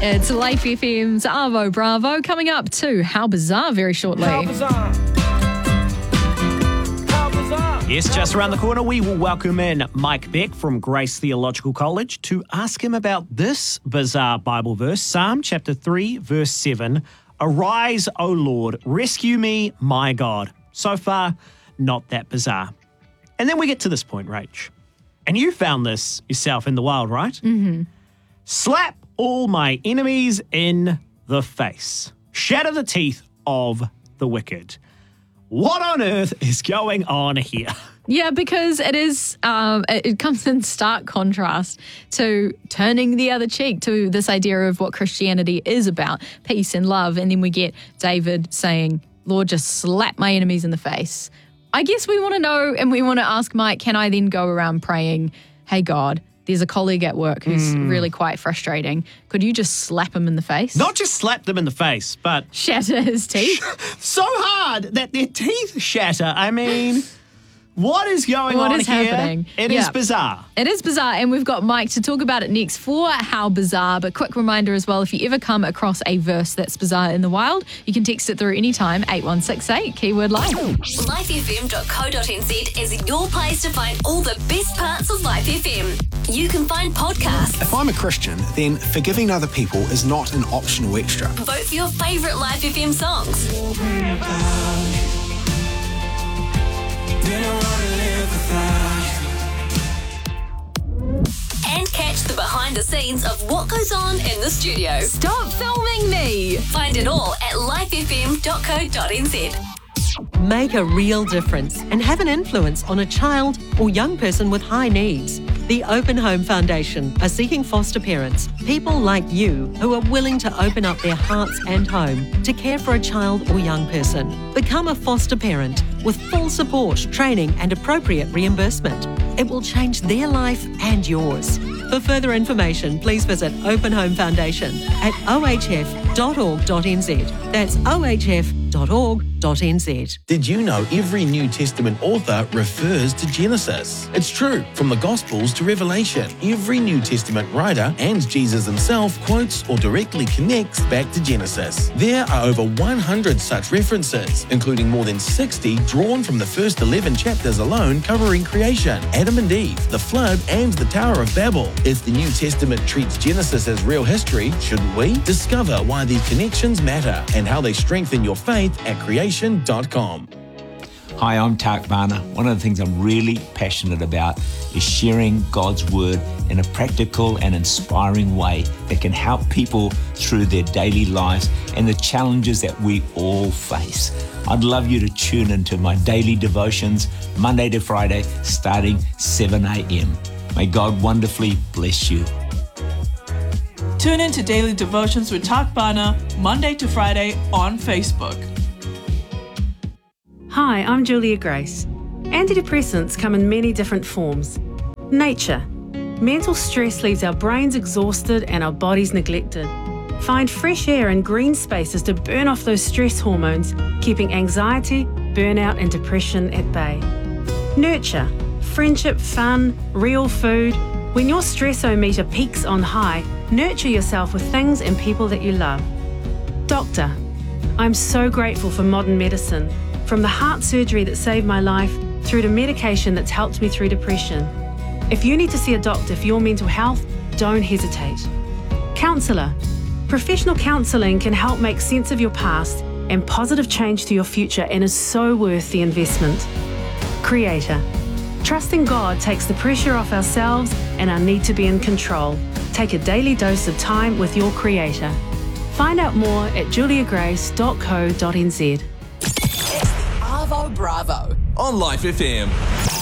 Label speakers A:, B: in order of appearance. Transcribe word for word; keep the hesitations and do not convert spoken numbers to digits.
A: It's Life F M's Arvo Bravo coming up to How Bizarre very shortly.
B: How bizarre. How bizarre.
C: Yes, just around the corner, we will welcome in Mike Beck from Grace Theological College to ask him about this bizarre Bible verse, Psalm chapter three, verse seven. Arise, O Lord, rescue me, my God. So far, not that bizarre. And then we get to this point, Rach. And you found this yourself in the wild, right?
A: Mm-hmm.
C: Slap all my enemies in the face. Shatter the teeth of the wicked. What on earth is going on here?
A: Yeah, because it is, um, it it comes in stark contrast to turning the other cheek, to this idea of what Christianity is about, peace and love. And then we get David saying, Lord, just slap my enemies in the face. I guess we want to know, and we want to ask Mike, can I then go around praying, hey, God, there's a colleague at work who's mm. really quite frustrating. Could you just slap him in the face?
C: Not just slap them in the face, but...
A: shatter his teeth?
C: So hard that their teeth shatter. I mean... What is going
A: what
C: on
A: is
C: here?
A: Happening?
C: It
A: yeah.
C: is bizarre.
A: It is bizarre, and we've got Mike to talk about it next for How Bizarre. But quick reminder as well, if you ever come across a verse that's bizarre in the wild, you can text it through anytime, eight one six eight, keyword life.
D: life f m dot co dot n z is your place to find all the best parts of Life F M. You can find podcasts.
E: If I'm a Christian, then forgiving other people is not an optional extra.
D: Vote for your favourite Life F M songs. And catch the behind the scenes of what goes on in the studio.
A: Stop filming me!
D: Find it all at life f m dot co dot n z.
F: Make a real difference and have an influence on a child or young person with high needs. The Open Home Foundation are seeking foster parents, people like you who are willing to open up their hearts and home to care for a child or young person. Become a foster parent with full support, training and appropriate reimbursement. It will change their life and yours. For further information, please visit Open Home Foundation at o h f dot org dot n z. That's o h f dot org dot n z.
G: Did you know every New Testament author refers to Genesis? It's true. From the Gospels to Revelation, every New Testament writer and Jesus himself quotes or directly connects back to Genesis. There are over one hundred such references, including more than sixty drawn from the first eleven chapters alone, covering creation, Adam and Eve, the flood, and the Tower of Babel. If the New Testament treats Genesis as real history, shouldn't we? Discover why these connections matter and how they strengthen your faith at creation dot com.
H: Hi, I'm Tak Bana. One of the things I'm really passionate about is sharing God's Word in a practical and inspiring way that can help people through their daily lives and the challenges that we all face. I'd love you to tune into my daily devotions Monday to Friday starting seven a.m. May God wonderfully bless you.
I: Tune in to Daily Devotions with Tak Bana Monday to Friday on Facebook.
J: Hi, I'm Julia Grace. Antidepressants come in many different forms. Nature. Mental stress leaves our brains exhausted and our bodies neglected. Find fresh air and green spaces to burn off those stress hormones, keeping anxiety, burnout and depression at bay. Nurture. Friendship, fun, real food. When your stressometer peaks on high, nurture yourself with things and people that you love. Doctor. I'm so grateful for modern medicine. From the heart surgery that saved my life through to medication that's helped me through depression. If you need to see a doctor for your mental health, don't hesitate. Counsellor. Professional counselling can help make sense of your past and positive change to your future and is so worth the investment. Creator. Trusting God takes the pressure off ourselves and our need to be in control. Take a daily dose of time with your Creator. Find out more at julia grace dot co dot n z.
K: It's the Arvo Bravo
L: on Life F M.